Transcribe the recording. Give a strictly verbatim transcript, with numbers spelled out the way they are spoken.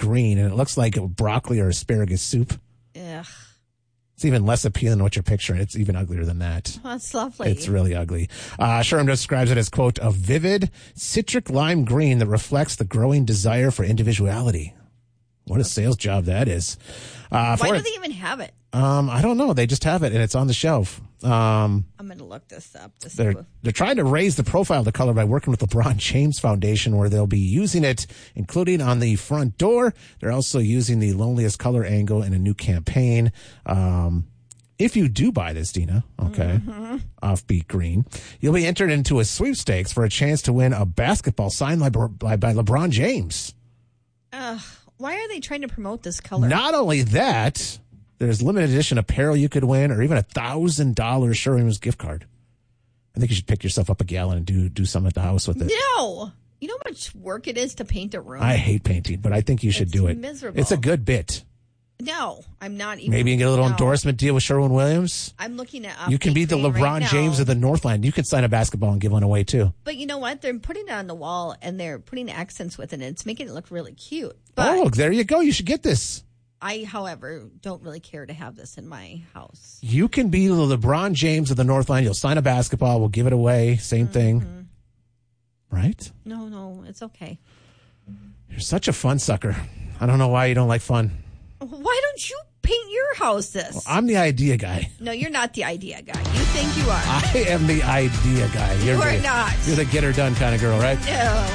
green, and it looks like broccoli or asparagus soup. Ugh. It's even less appealing than what you're picturing. It's even uglier than that. Oh, that's lovely. It's really ugly. Uh, Sherm describes it as, quote, a vivid citric lime green that reflects the growing desire for individuality. What a sales job that is. Uh, Why for, do they even have it? Um, I don't know. They just have it, and it's on the shelf. Um, I'm going to look this up. To see they're, what... they're trying to raise the profile of the color by working with LeBron James Foundation, where they'll be using it, including on the front door. They're also using the loneliest color angle in a new campaign. Um, if you do buy this, Dina, okay, mm-hmm. offbeat green, you'll be entered into a sweepstakes for a chance to win a basketball signed by, by LeBron James. Ugh. Why are they trying to promote this color? Not only that, there's limited edition apparel you could win, or even a thousand dollar Sherwin-Williams gift card. I think you should pick yourself up a gallon and do do something at the house with it. No, you know how much work it is to paint a room. I hate painting, but I think you should it's do it. Miserable. It's a good bit. No, I'm not even. Maybe you can get a little no. endorsement deal with Sherwin-Williams. I'm looking at. You can be the LeBron right James of the Northland. You can sign a basketball and give one away too. But you know what? They're putting it on the wall and they're putting accents with it, and it's making it look really cute. But oh, there you go. You should get this. I, however, don't really care to have this in my house. You can be the LeBron James of the Northland. You'll sign a basketball. We'll give it away. Same mm-hmm. thing. Right? No, no, it's okay. You're such a fun sucker. I don't know why you don't like fun. Why don't you paint your house this? Well, I'm the idea guy. No, you're not the idea guy. You think you are. I am the idea guy. You're you are the, not. You're the get her done kind of girl, right? No.